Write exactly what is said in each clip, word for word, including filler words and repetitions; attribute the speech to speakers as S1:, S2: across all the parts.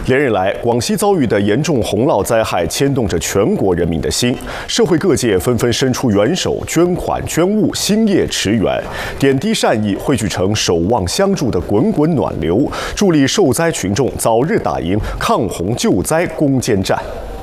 S1: 连日来，广西遭遇的严重洪涝灾害牵动着全国人民的心，社会各界纷纷伸出援手、捐款、捐物，兴业驰援，点滴善意汇聚成守望相助的滚滚暖流，助力受灾群众早日打赢抗洪救灾攻坚战。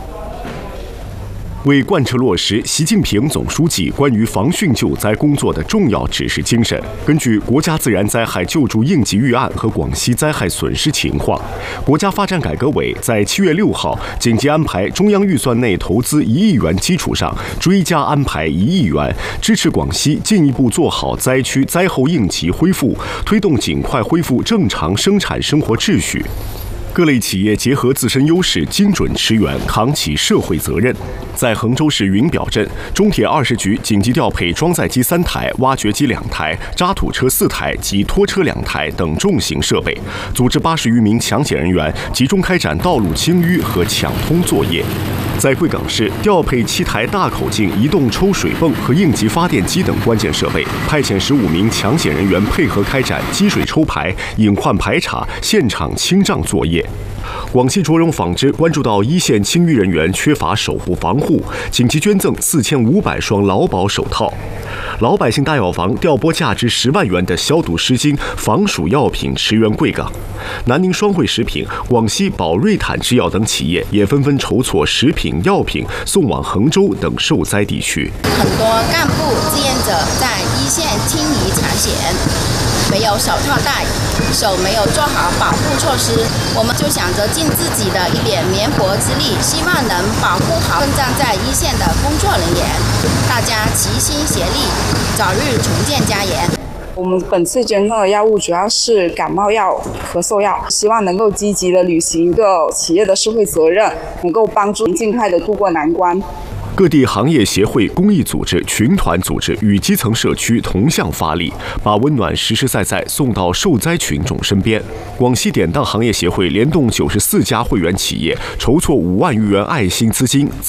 S1: 为贯彻落实习近平总书记关于防汛救灾工作的重要指示精神，根据国家自然灾害救助应急预案和广西灾害损失情况，国家发展改革委在七月六号紧急安排中央预算内投资一亿元基础上，追加安排一亿元，支持广西进一步做好灾区灾后应急恢复，推动尽快恢复正常生产生活秩序。 各类企业结合自身优势，精准驰援，扛起社会责任。在衡州市云表镇，中铁二十局紧急调配装载机三台、挖掘机两台、渣土车四台及拖车两台等重型设备，组织八十余名抢险人员集中开展道路清淤和抢通作业。在贵港市，调配七台大口径移动抽水泵和应急发电机等关键设备，派遣十五名抢险人员配合开展积水抽排、隐患排查、现场清障作业。 广西卓荣纺织关注到一线清淤人员缺乏手部防护，紧急捐赠四千五百双劳保手套。老百姓大药房调拨价值十万元的消毒湿巾、防暑药品驰援贵港。南宁双汇食品、广西宝瑞坦制药等企业也纷纷筹措食品、药品送往衡州等受灾地区。
S2: 很多干部志愿者在一线清理抢险。 没有手套戴，手没有做好保护措施，我们就想着尽自己的一点绵薄之力，希望能保护好奋战在一线的工作人员，大家齐心协力，早日重建家园。
S3: 我们本次捐赠的药物主要是感冒药、咳嗽药，希望能够积极的履行一个企业的社会责任，能够帮助尽快的度过难关。
S1: 各地行业协会、公益组织、群团组织与基层社区同向发力，把温暖实实在在送到受灾群众身边。广西典当行业协会联动九十四家会员企业，筹措五万余元爱心资金。